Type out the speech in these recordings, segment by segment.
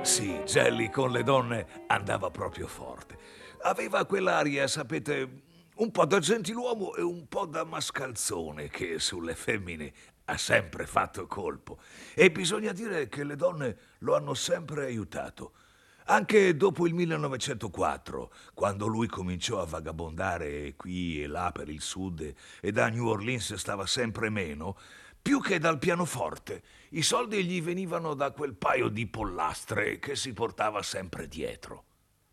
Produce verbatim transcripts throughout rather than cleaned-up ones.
Sì, Jelly con le donne andava proprio forte. Aveva quell'aria, sapete, un po' da gentiluomo e un po' da mascalzone che sulle femmine ha sempre fatto colpo. E bisogna dire che le donne lo hanno sempre aiutato. Anche dopo il millenovecentoquattro, quando lui cominciò a vagabondare qui e là per il sud e da New Orleans stava sempre meno, più che dal pianoforte, i soldi gli venivano da quel paio di pollastre che si portava sempre dietro.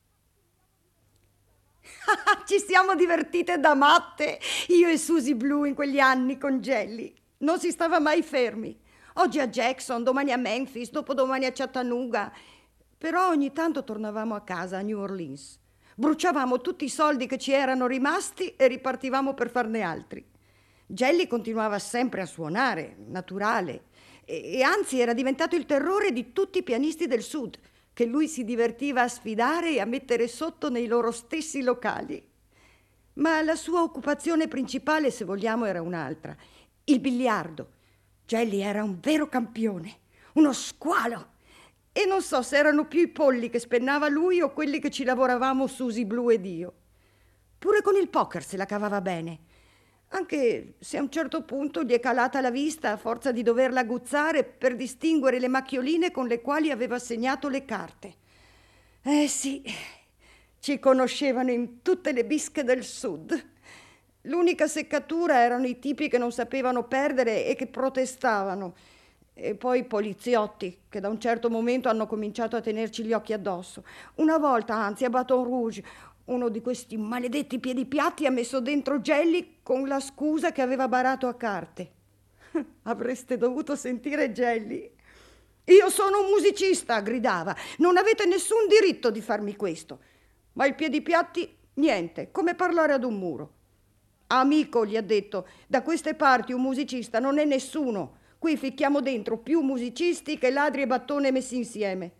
Ci siamo divertite da matte, io e Susie Blue in quegli anni con Jelly. Non si stava mai fermi. Oggi a Jackson, domani a Memphis, dopodomani a Chattanooga. Però ogni tanto tornavamo a casa a New Orleans. Bruciavamo tutti i soldi che ci erano rimasti e ripartivamo per farne altri. Jelly continuava sempre a suonare, naturale, e, e anzi era diventato il terrore di tutti i pianisti del sud, che lui si divertiva a sfidare e a mettere sotto nei loro stessi locali. Ma la sua occupazione principale, se vogliamo, era un'altra: il biliardo. Jelly era un vero campione, uno squalo. E non so se erano più i polli che spennava lui o quelli che ci lavoravamo Susie Blue ed io. Pure con il poker se la cavava bene, anche se a un certo punto gli è calata la vista a forza di doverla aguzzare per distinguere le macchioline con le quali aveva segnato le carte. Eh sì, ci conoscevano in tutte le bische del sud. L'unica seccatura erano i tipi che non sapevano perdere e che protestavano. E poi i poliziotti, che da un certo momento hanno cominciato a tenerci gli occhi addosso. Una volta, anzi, a Baton Rouge, uno di questi maledetti piedipiatti ha messo dentro Jelly con la scusa che aveva barato a carte. Avreste dovuto sentire Jelly. Io sono un musicista, gridava. Non avete nessun diritto di farmi questo. Ma il piedipiatti, niente, come parlare ad un muro. Amico, gli ha detto, da queste parti un musicista non è nessuno. Qui ficchiamo dentro più musicisti che ladri e battone messi insieme.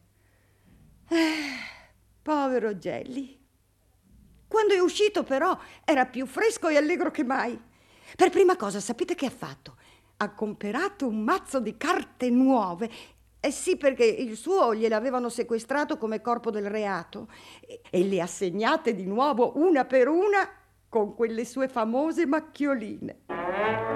Eh, povero Jelly. Quando è uscito, però, era più fresco e allegro che mai. Per prima cosa, sapete che ha fatto? Ha comperato un mazzo di carte nuove. Eh sì, perché il suo gliel'avevano sequestrato come corpo del reato e, e le ha segnate di nuovo una per una con quelle sue famose macchioline.